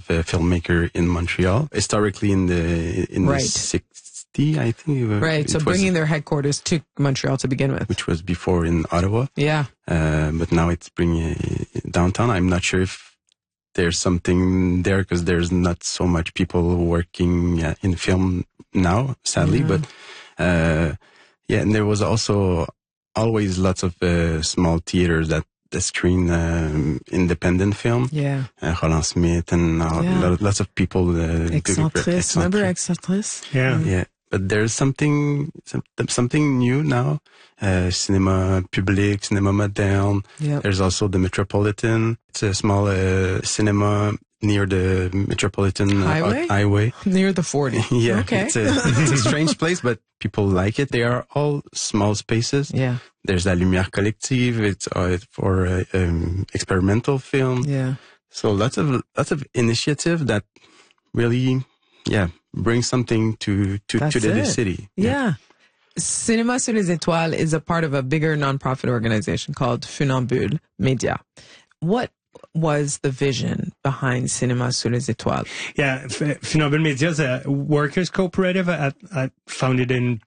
filmmaker in Montreal. Historically, in the Right. 60s, I think. Right. So bringing their headquarters to Montreal to begin with. Which was before in Ottawa. Yeah. But now it's bringing downtown. I'm not sure if there's something there because there's not so much people working in film now, sadly. But and there was also always lots of small theaters that screen independent film. Yeah. Roland Smith and lots of people. Excentrice. Remember Excentrice? Yeah. Yeah. But there's something new now. Cinéma Public, Cinéma Moderne. Yep. There's also the Metropolitan. It's a small cinema near the Metropolitan highway. Near the 40. Yeah. Okay. It's a strange place, but people like it. They are all small spaces. Yeah. There's La Lumière Collective. It's for experimental film. Yeah. So lots of initiative that really, bring something to the city. Yeah. Cinéma sur les Étoiles is a part of a bigger nonprofit organization called Funambule Media. What was the vision behind Cinéma sur les Étoiles? Yeah, Funambule Media is a workers' cooperative founded in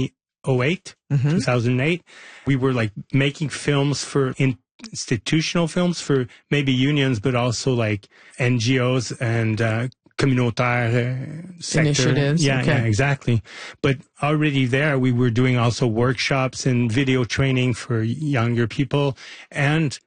2008. We were like making films for institutional films for maybe unions, but also like NGOs and communautaire sector. Initiatives. Yeah, okay. yeah, exactly. But already there, we were doing also workshops and video training for younger people. And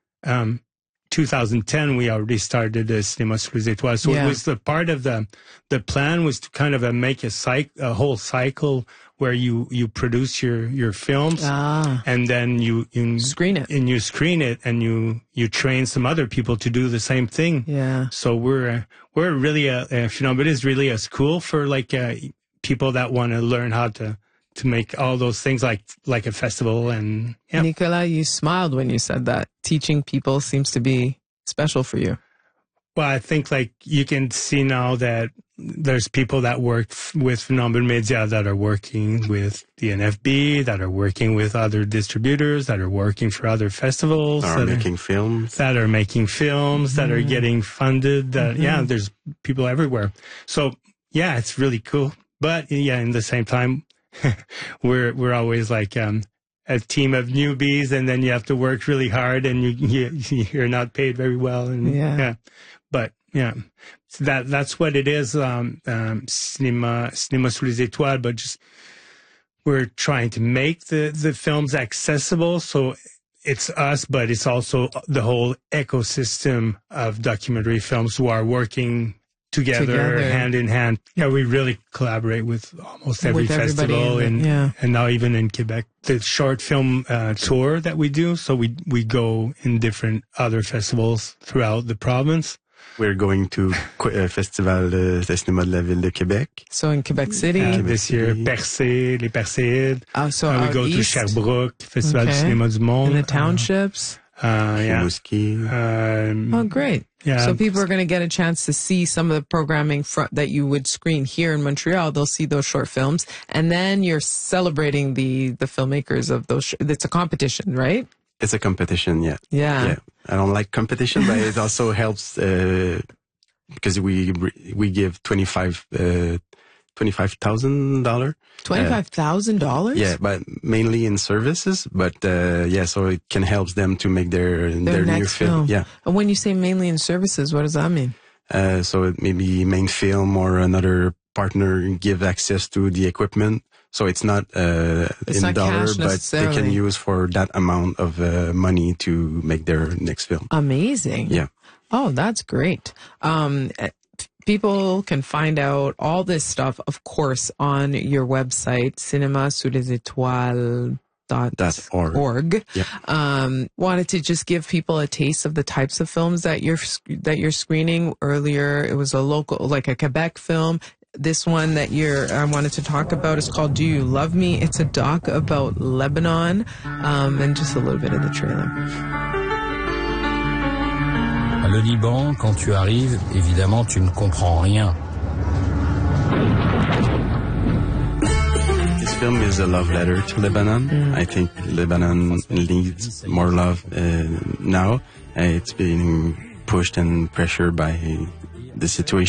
2010, we already started the Cinéma sur les Étoiles. So it was the part of the plan was to kind of make a whole cycle where you produce your films and then you screen it, and you screen it, and you train some other people to do the same thing. Yeah. So we're really Funambule is really a school for like people that want to learn how to make all those things like a festival. And Nicolas, you smiled when you said that. Teaching people seems to be special for you. Well, I think like you can see now that there's people that work with Funambule Media that are working with the NFB, that are working with other distributors, that are working for other festivals, that are making films, that are getting funded. There's people everywhere. So it's really cool. But in the same time, we're always like a team of newbies, and then you have to work really hard, and you're not paid very well. And but so that's what it is. Cinéma sur les Étoiles, but just we're trying to make the films accessible. So it's us, but it's also the whole ecosystem of documentary films who are working together hand in hand. Yeah, we really collaborate with almost every festival and now even in Quebec. The short film tour that we do, so we go in different other festivals throughout the province. We're going to Festival de Cinéma de la Ville de Québec. So in Quebec City. This year, Percé, les Perséides. So we go to Sherbrooke, Festival du Cinéma du Monde. In the townships. Oh, great. Yeah. So people are going to get a chance to see some of the programming that you would screen here in Montreal. They'll see those short films. And then you're celebrating the filmmakers of those. It's a competition, right? It's a competition, Yeah. I don't like competition, but it also helps because we give $25,000. $25,000? Yeah, but mainly in services. But so it can help them to make their new film. Yeah. And when you say mainly in services, what does that mean? So it may be main film or another partner give access to the equipment. So it's not in dollar, but they can use for that amount of money to make their next film. Amazing. Yeah. Oh, that's great. People can find out all this stuff, of course, on your website, cinemasurslesétoiles.org. Yep. Wanted to just give people a taste of the types of films that you're screening. Earlier, it was a local, like a Quebec film. This one that I wanted to talk about is called Do You Love Me? It's a doc about Lebanon, and just a little bit of the trailer. Le Liban, quand tu arrives, évidemment, tu ne comprends rien. This film is a love letter to Lebanon. I think Lebanon needs more love now. It's being pushed and pressured by the situation.